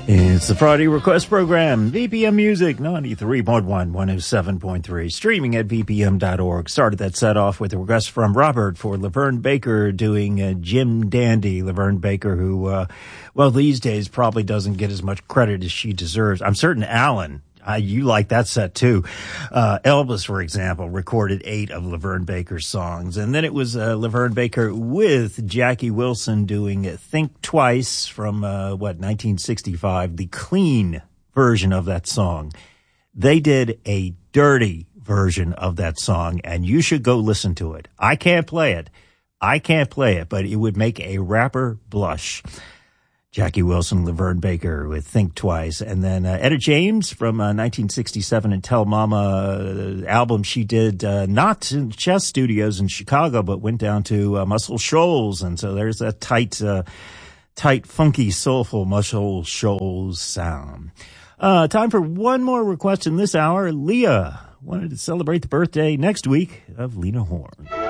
It's the Friday Request Program, VPM Music, 93.1, 107.3, streaming at vpm.org. Started that set off with a request from Robert for Laverne Baker doing Jim Dandy. Laverne Baker, who, these days probably doesn't get as much credit as she deserves. I'm certain Alan, you like that set too. Elvis, for example, recorded 8 of Laverne Baker's songs. And then it was Laverne Baker with Jackie Wilson doing Think Twice from, 1965, the clean version of that song. They did a dirty version of that song, and you should go listen to it. I can't play it, but it would make a rapper blush. Jackie Wilson, Laverne Baker with Think Twice. And then Etta James from 1967 and Tell Mama album she did not in Chess Studios in Chicago, but went down to Muscle Shoals. And so there's that tight, funky, soulful Muscle Shoals sound. Time for one more request in this hour. Leah wanted to celebrate the birthday next week of Lena Horne.